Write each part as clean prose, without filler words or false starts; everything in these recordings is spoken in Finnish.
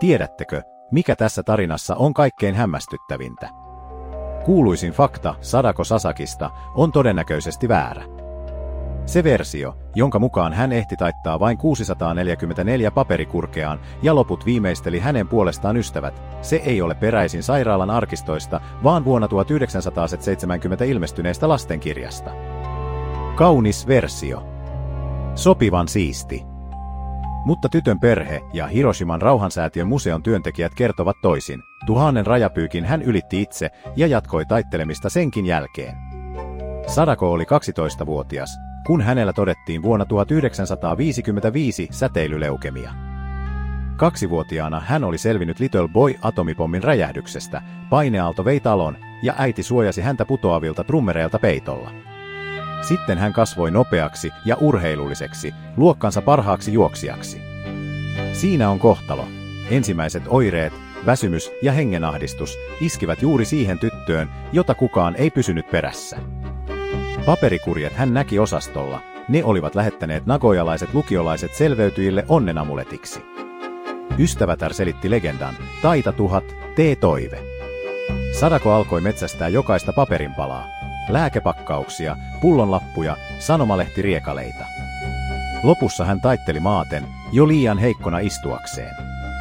Tiedättekö, mikä tässä tarinassa on kaikkein hämmästyttävintä? Kuuluisin fakta Sadako Sasakista on todennäköisesti väärä. Se versio, jonka mukaan hän ehti taittaa vain 644 paperikurkeaan ja loput viimeisteli hänen puolestaan ystävät, se ei ole peräisin sairaalan arkistoista, vaan vuonna 1970 ilmestyneestä lastenkirjasta. Kaunis versio. Sopivan siisti. Mutta tytön perhe ja Hiroshiman rauhansäätiön museon työntekijät kertovat toisin. 1000 rajapyykin hän ylitti itse ja jatkoi taittelemista senkin jälkeen. Sadako oli 12-vuotias, kun hänellä todettiin vuonna 1955 säteilyleukemia. 2-vuotiaana hän oli selvinnyt Little Boy-atomipommin räjähdyksestä, paineaalto vei talon ja äiti suojasi häntä putoavilta trummereilta peitolla. Sitten hän kasvoi nopeaksi ja urheilulliseksi, luokkansa parhaaksi juoksijaksi. Siinä on kohtalo. Ensimmäiset oireet, väsymys ja hengenahdistus iskivät juuri siihen tyttöön, jota kukaan ei pysynyt perässä. Paperikurjet hän näki osastolla, ne olivat lähettäneet nagojalaiset lukiolaiset selveytyjille onnenamuletiksi. Ystävätär selitti legendan, taita 1000, tee toive. Sadako alkoi metsästää jokaista paperinpalaa, lääkepakkauksia, pullonlappuja, sanomalehti-riekaleita. Lopussa hän taitteli maaten, jo liian heikkona istuakseen.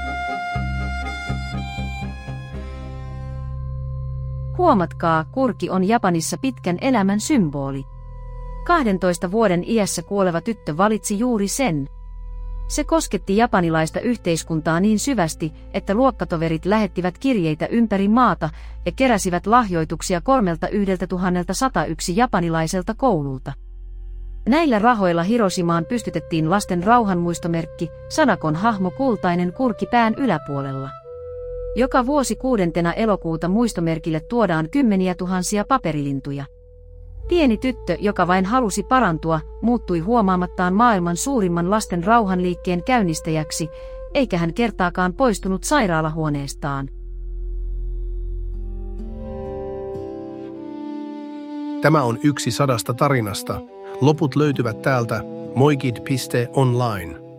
Huomatkaa, kurki on Japanissa pitkän elämän symboli. 12 vuoden iässä kuoleva tyttö valitsi juuri sen. Se kosketti japanilaista yhteiskuntaa niin syvästi, että luokkatoverit lähettivät kirjeitä ympäri maata ja keräsivät lahjoituksia 3101 japanilaiselta koululta. Näillä rahoilla Hiroshimaan pystytettiin lasten rauhanmuistomerkki, Sadakon hahmo kultainen kurki pään yläpuolella. Joka vuosi 6. elokuuta muistomerkille tuodaan kymmeniä tuhansia paperilintuja. Pieni tyttö, joka vain halusi parantua, muuttui huomaamattaan maailman suurimman lasten rauhanliikkeen käynnistäjäksi, eikä hän kertaakaan poistunut sairaalahuoneestaan. Tämä on yksi 100 tarinasta. Loput löytyvät täältä moikid.online.